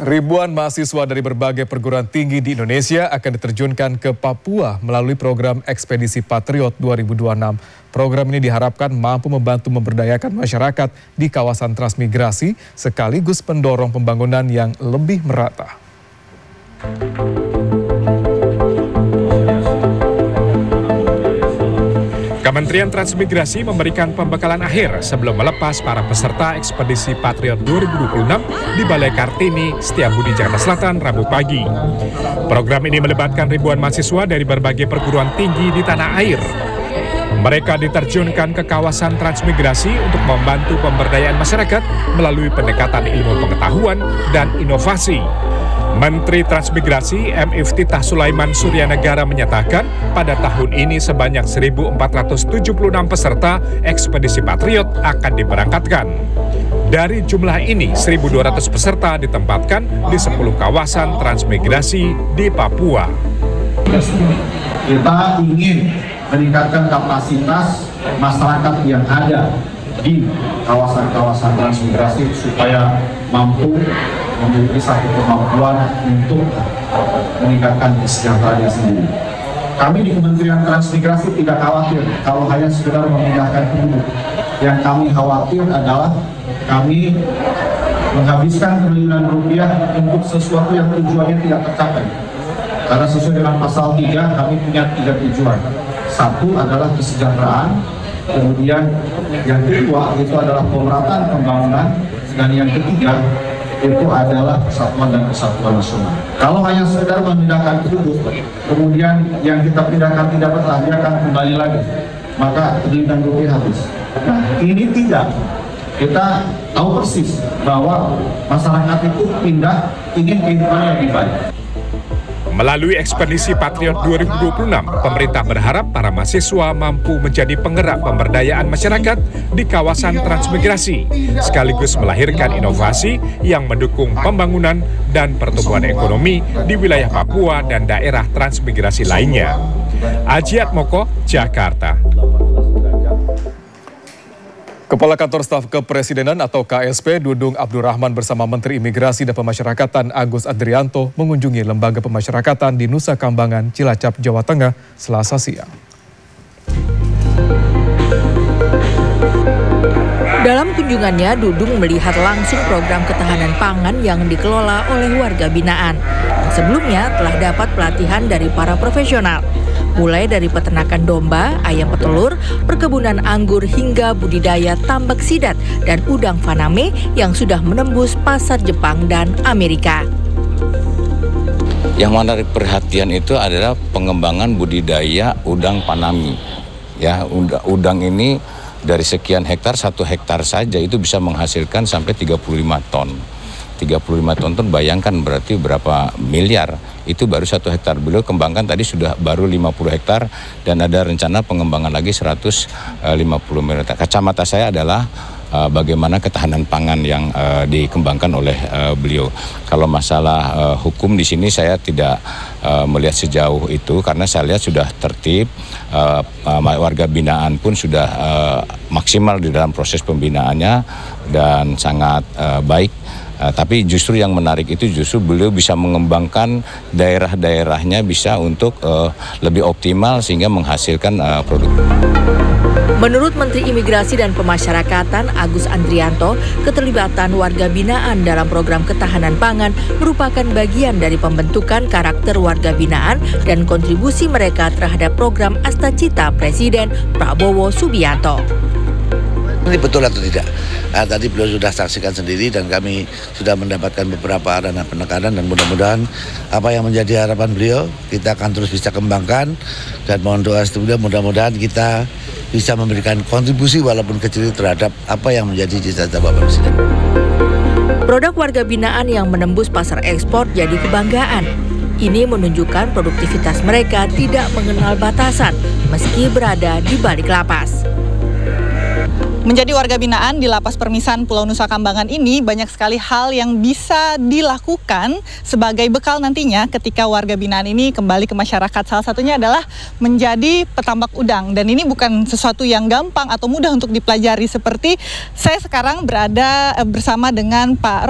Ribuan mahasiswa dari berbagai perguruan tinggi di Indonesia akan diterjunkan ke Papua melalui program Ekspedisi Patriot 2026. Program ini diharapkan mampu membantu memberdayakan masyarakat di kawasan transmigrasi sekaligus mendorong pembangunan yang lebih merata. Kementerian Transmigrasi memberikan pembekalan akhir sebelum melepas para peserta Ekspedisi Patriot 2026 di Balai Kartini, Setiabudi, Jakarta Selatan, Rabu pagi. Program ini melibatkan ribuan mahasiswa dari berbagai perguruan tinggi di tanah air. Mereka diterjunkan ke kawasan transmigrasi untuk membantu pemberdayaan masyarakat melalui pendekatan ilmu pengetahuan dan inovasi. Menteri Transmigrasi M. Iftitah Sulaiman Suryanegara menyatakan pada tahun ini sebanyak 1.476 peserta Ekspedisi Patriot akan diberangkatkan. Dari jumlah ini, 1.200 peserta ditempatkan di 10 kawasan transmigrasi di Papua. Kita ingin meningkatkan kapasitas masyarakat yang ada di kawasan-kawasan transmigrasi supaya mampu memiliki satu kemampuan untuk meningkatkan kesejahteraan sendiri. Kami di Kementerian Transmigrasi tidak khawatir kalau hanya sekedar memindahkan penduduk. Yang kami khawatir adalah kami menghabiskan triliunan rupiah untuk sesuatu yang tujuannya tidak tercapai. Karena sesuai dengan pasal 3 kami punya 3 tujuan. Satu adalah kesejahteraan, kemudian yang kedua itu adalah pemerataan pembangunan, dan yang ketiga itu adalah persatuan dan kesatuan nasional. Kalau hanya sekedar memindahkan penduduk, kemudian yang kita pindahkan tidak bertahan, dia akan kembali lagi, maka triliunan rupiah habis. Nah, ini tidak. Kita tahu persis bahwa masyarakat itu pindah ingin kehidupan yang lebih baik. Melalui Ekspedisi Patriot 2026, pemerintah berharap para mahasiswa mampu menjadi penggerak pemberdayaan masyarakat di kawasan transmigrasi, sekaligus melahirkan inovasi yang mendukung pembangunan dan pertumbuhan ekonomi di wilayah Papua dan daerah transmigrasi lainnya. Ajiat Moko, Jakarta. Kepala Kantor Staf Kepresidenan atau KSP Dudung Abdurrahman bersama Menteri Imigrasi dan Pemasyarakatan Agus Andrianto mengunjungi Lembaga Pemasyarakatan di Nusa Kambangan, Cilacap, Jawa Tengah, Selasa siang. Dalam kunjungannya, Dudung melihat langsung program ketahanan pangan yang dikelola oleh warga binaan. Sebelumnya telah dapat pelatihan dari para profesional, mulai dari peternakan domba, ayam petelur, perkebunan anggur hingga budidaya tambak sidat dan udang faname yang sudah menembus pasar Jepang dan Amerika. Yang menarik perhatian itu adalah pengembangan budidaya udang faname. Ya, udang ini dari sekian hektar, 1 hektar saja itu bisa menghasilkan sampai 35 ton. 35 ton bayangkan berarti berapa miliar, itu baru 1 hektar. Beliau kembangkan tadi sudah baru 50 hektar dan ada rencana pengembangan lagi 150 miliar. Kacamata saya adalah bagaimana ketahanan pangan yang dikembangkan oleh beliau. Kalau masalah hukum di sini saya tidak melihat sejauh itu karena saya lihat sudah tertib, warga binaan pun sudah maksimal di dalam proses pembinaannya dan sangat baik. Tapi justru yang menarik itu justru beliau bisa mengembangkan daerah-daerahnya bisa untuk lebih optimal sehingga menghasilkan produk. Menurut Menteri Imigrasi dan Pemasyarakatan Agus Andrianto, keterlibatan warga binaan dalam program ketahanan pangan merupakan bagian dari pembentukan karakter warga binaan dan kontribusi mereka terhadap program Astacita Presiden Prabowo Subianto. Ini betul atau tidak? Nah, tadi beliau sudah saksikan sendiri dan kami sudah mendapatkan beberapa arahan penekanan dan mudah-mudahan apa yang menjadi harapan beliau kita akan terus bisa kembangkan dan mohon doa beliau mudah-mudahan kita bisa memberikan kontribusi walaupun kecil terhadap apa yang menjadi cita-cita Bapak Presiden. Produk warga binaan yang menembus pasar ekspor jadi kebanggaan. Ini menunjukkan produktivitas mereka tidak mengenal batasan meski berada di balik lapas. Menjadi warga binaan di Lapas Permisan Pulau Nusa Kambangan ini banyak sekali hal yang bisa dilakukan sebagai bekal nantinya ketika warga binaan ini kembali ke masyarakat. Salah satunya adalah menjadi petambak udang dan ini bukan sesuatu yang gampang atau mudah untuk dipelajari seperti saya sekarang berada bersama dengan Pak